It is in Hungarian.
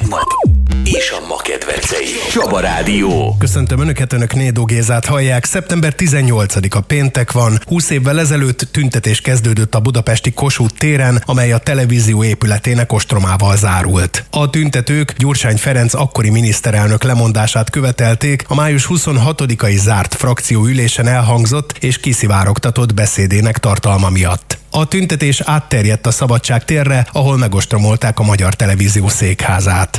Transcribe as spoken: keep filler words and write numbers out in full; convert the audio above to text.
nap és a ma kedvencei. Csaba Rádió. Köszöntöm Önöket, Önök Nédó Gézát hallják. szeptember tizennyolcadika péntek van. húsz évvel ezelőtt tüntetés kezdődött a budapesti Kossuth téren, amely a televízió épületének ostromával zárult. A tüntetők Gyurcsány Ferenc akkori miniszterelnök lemondását követelték, a május huszonhatodikai zárt frakcióülésen elhangzott és kiszivárogtatott beszédének tartalma miatt. A tüntetés átterjedt a Szabadság térre, ahol megostromolták a Magyar Televízió székházát.